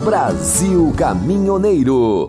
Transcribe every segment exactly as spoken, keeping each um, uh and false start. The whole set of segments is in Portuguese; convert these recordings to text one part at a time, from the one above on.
Brasil Caminhoneiro.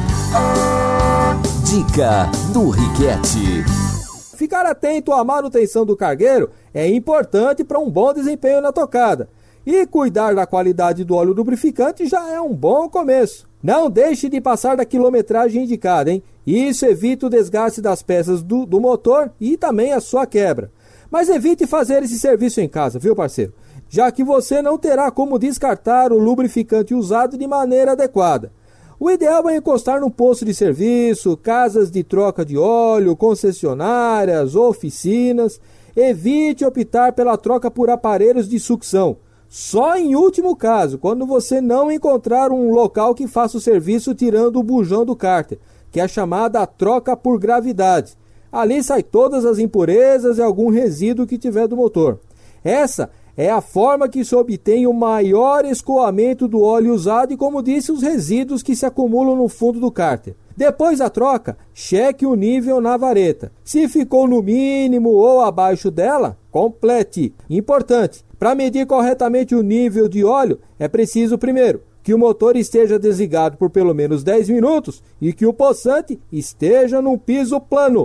Dica do Riquete. Ficar atento à manutenção do cargueiro é importante para um bom desempenho na tocada. E cuidar da qualidade do óleo lubrificante já é um bom começo. Não deixe de passar da quilometragem indicada, hein? Isso evita o desgaste das peças do, do motor e também a sua quebra. Mas evite fazer esse serviço em casa, viu, parceiro? Já que você não terá como descartar o lubrificante usado de maneira adequada. O ideal é encostar num posto de serviço, casas de troca de óleo, concessionárias, oficinas. Evite optar pela troca por aparelhos de sucção. Só em último caso, quando você não encontrar um local que faça o serviço tirando o bujão do cárter, que é chamada troca por gravidade. Ali sai todas as impurezas e algum resíduo que tiver do motor. Essa é a forma que se obtém o maior escoamento do óleo usado e, como disse, os resíduos que se acumulam no fundo do cárter. Depois da troca, cheque o nível na vareta. Se ficou no mínimo ou abaixo dela, complete. Importante, para medir corretamente o nível de óleo, é preciso, primeiro, que o motor esteja desligado por pelo menos dez minutos e que o poçante esteja num piso plano.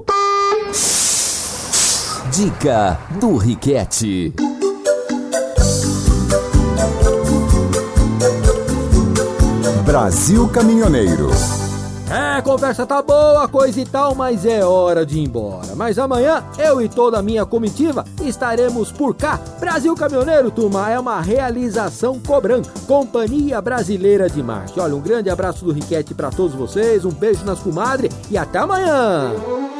Dica do Riquete. Brasil Caminhoneiro. É, a conversa tá boa, coisa e tal, mas é hora de ir embora. Mas amanhã, eu e toda a minha comitiva estaremos por cá. Brasil Caminhoneiro, turma, é uma realização Cobram, Companhia Brasileira de Marcha. Olha, um grande abraço do Riquete para todos vocês, um beijo nas comadres e até amanhã!